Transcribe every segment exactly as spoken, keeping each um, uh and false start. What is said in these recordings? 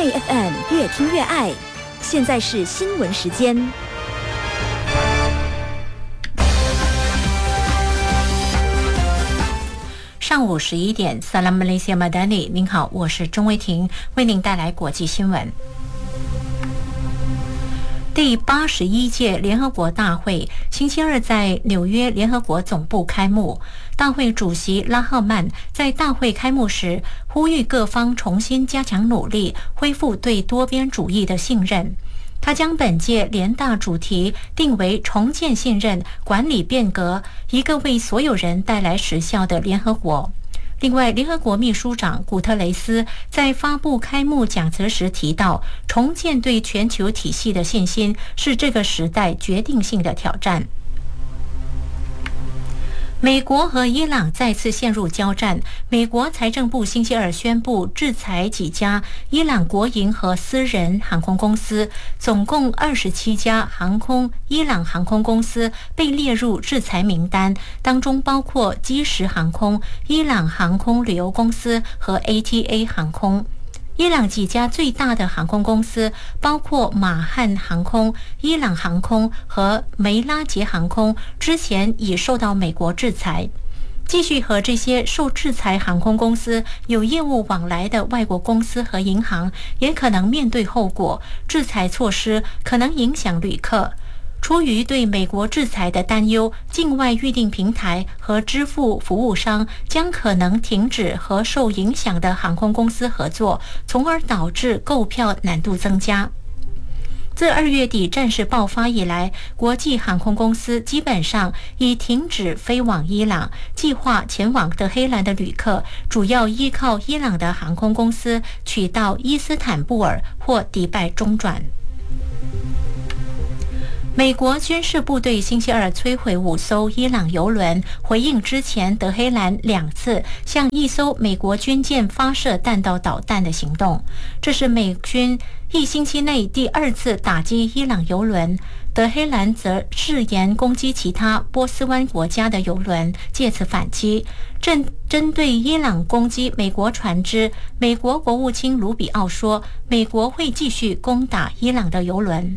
Money F M 越听越爱。现在是新闻时间。 上午十一点 Salam Malaysia Madani， 您好，我是钟威婷，为您带来国际新闻。第八十一届联合国大会星期二在纽约联合国总部开幕。大会主席拉赫曼在大会开幕时呼吁各方重新加强努力，恢复对多边主义的信任。他将本届联大主题定为重建信任、管理变革，一个为所有人带来实效的联合国。另外，联合国秘书长古特雷斯在发布开幕讲词时提到，重建对全球体系的信心是这个时代决定性的挑战。美国和伊朗再次陷入交战。美国财政部星期二宣布制裁几家伊朗国营和私人航空公司，总共二十七家航空伊朗航空公司被列入制裁名单，当中包括基石航空、伊朗航空旅游公司和 A T A 航空。伊朗几家最大的航空公司包括马汉航空、伊朗航空和梅拉捷航空，之前已受到美国制裁。继续和这些受制裁航空公司有业务往来的外国公司和银行也可能面对后果，制裁措施可能影响旅客。出于对美国制裁的担忧，境外预订平台和支付服务商将可能停止和受影响的航空公司合作，从而导致购票难度增加。自二月底战事爆发以来，国际航空公司基本上已停止飞往伊朗，计划前往德黑兰的旅客主要依靠伊朗的航空公司取到伊斯坦布尔或迪拜中转。美国军事部队星期二摧毁五艘伊朗油轮，回应之前德黑兰两次向一艘美国军舰发射弹道导弹的行动。这是美军一星期内第二次打击伊朗油轮，德黑兰则誓言攻击其他波斯湾国家的油轮，借此反击。正针对伊朗攻击美国船只，美国国务卿卢比奥说，美国会继续攻打伊朗的油轮。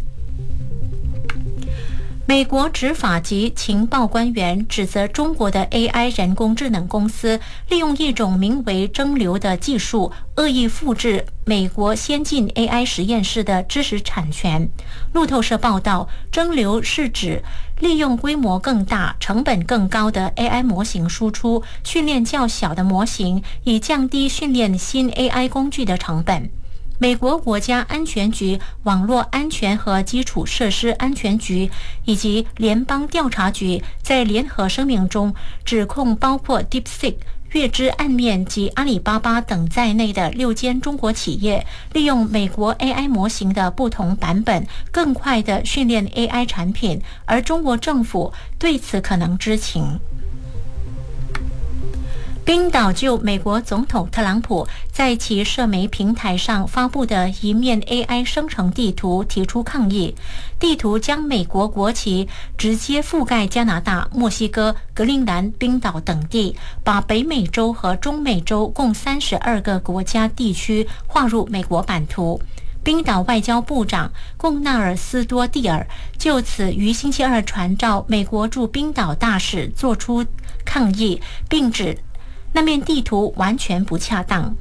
美国执法及情报官员指责中国的 A I 人工智能公司利用一种名为蒸馏的技术，恶意复制美国先进 A I 实验室的知识产权。路透社报道，蒸馏是指利用规模更大、成本更高的 A I 模型输出，训练较小的模型，以降低训练新 A I 工具的成本。美国国家安全局、网络安全和基础设施安全局以及联邦调查局在联合声明中指控包括 DeepSeek、月之暗面及阿里巴巴等在内的六间中国企业，利用美国 A I 模型的不同版本，更快地训练 A I 产品，而中国政府对此可能知情。冰岛就美国总统特朗普在其社媒平台上发布的一面 A I 生成地图提出抗议。地图将美国国旗直接覆盖加拿大、墨西哥、格陵兰、冰岛等地，把北美洲和中美洲共三十二个国家地区划入美国版图。冰岛外交部长贡纳尔斯多蒂尔就此于星期二传召美国驻冰岛大使作出抗议，并指那面地图完全不恰当。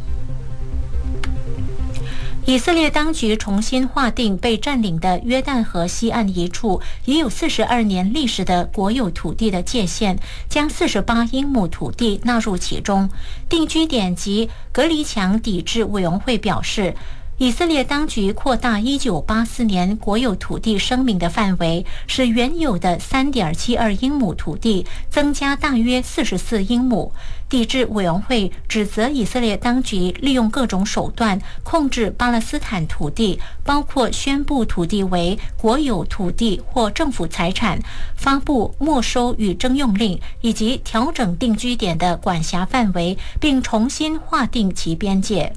以色列当局重新划定被占领的约旦河西岸一处已有四十二年历史的国有土地的界限，将四十八英亩土地纳入其中。定居点及隔离墙抵制委员会表示，以色列当局扩大一九八四年国有土地声明的范围，使原有的 三点七二英亩土地增加大约四十四英亩。抵制委员会指责以色列当局利用各种手段控制巴勒斯坦土地，包括宣布土地为国有土地或政府财产，发布没收与征用令，以及调整定居点的管辖范围，并重新划定其边界。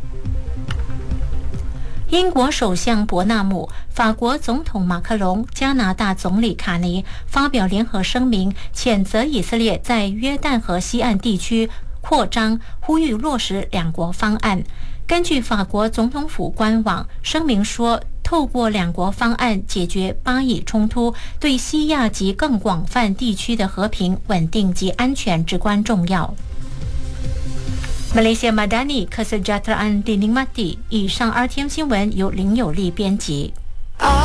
英国首相伯纳姆、法国总统马克龙、加拿大总理卡尼发表联合声明，谴责以色列在约旦河西岸地区扩张，呼吁落实两国方案。根据法国总统府官网声明说，透过两国方案解决巴以冲突，对西亚及更广泛地区的和平、稳定及安全至关重要。Malaysia Madani Kesejahteraan Dinikmati。以上 R T M 新闻由林有利编辑。